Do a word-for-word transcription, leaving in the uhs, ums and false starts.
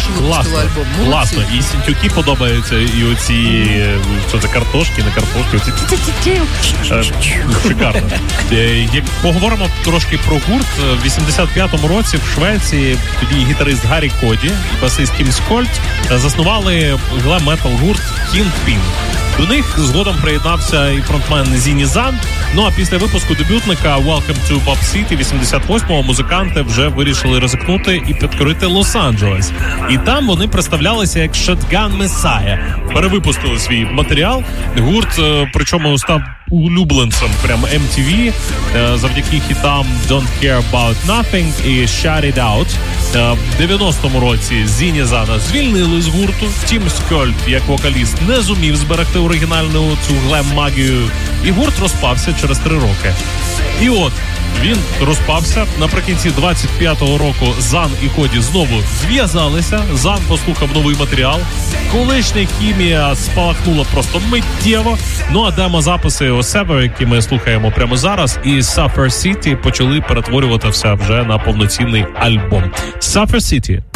що випустили альбом. Молодці. Класно. І сінтюки подобаються, і оці, що це, картошки, не картошки, оці шикарно. Як поговоримо трошки про гурт, в вісімдесят п'ятому році в Швеції тоді гітарист Гаррі Коді і басист Кім Скольд заснували глем-метал гурт Kingpin. До них згодом приєднався і фронтмен Зіні Зан. Ну а після випуску дебютника Welcome to Bob City вісімдесят восьмого музиканти вже вирішили ризикнути і підкорити Лос-Анджелес. І там вони представлялися як Shotgun Messiah. Перевипустили свій матеріал. Гурт, причому став улюбленцем прямо ем ті ві завдяки хітам Don't Care About Nothing і Shut It Out. В дев'яностому році Зіні Зана звільнили з гурту. Втім, Скольд, як вокаліст, не зумів зберегти оригінальну цю глем-магію, і гурт розпався через три роки. І от, він розпався. Наприкінці двадцять п'ятого року Зан і Коді знову зв'язалися. Зан послухав новий матеріал. Колишня хімія спалахнула просто миттєво. Ну а демо-записи у себе, які ми слухаємо прямо зараз, і Suffer City почали перетворюватися вже на повноцінний альбом. Suffer City.